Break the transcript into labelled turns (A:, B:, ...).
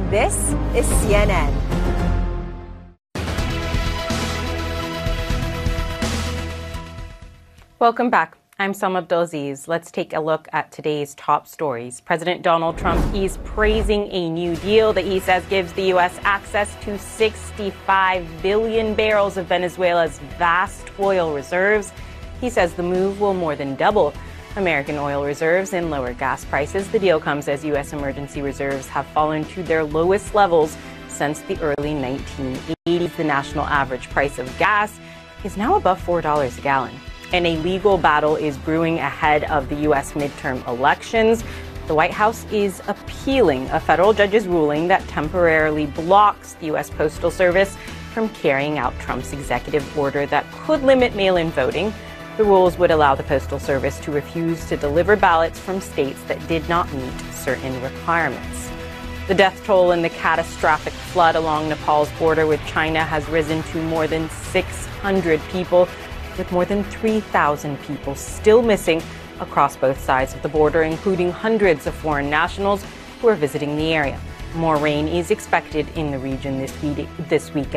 A: This is CNN.
B: Welcome back. I'm Selma Abdulaziz. Let's take a look at today's top stories. President Donald Trump is praising a new deal that he says gives the U.S. access to 65 billion barrels of Venezuela's vast oil reserves. He says the move will more than double American oil reserves and lower gas prices. The deal comes as U.S. emergency reserves have fallen to their lowest levels since the early 1980s. The national average price of gas is now above $4 a gallon. And a legal battle is brewing ahead of the U.S. midterm elections. The White House is appealing a federal judge's ruling that temporarily blocks the U.S. Postal Service from carrying out Trump's executive order that could limit mail-in voting. The rules would allow the Postal Service to refuse to deliver ballots from states that did not meet certain requirements. The death toll in the catastrophic flood along Nepal's border with China has risen to more than 600 people, with more than 3,000 people still missing across both sides of the border, including hundreds of foreign nationals who are visiting the area. More rain is expected in the region this weekend.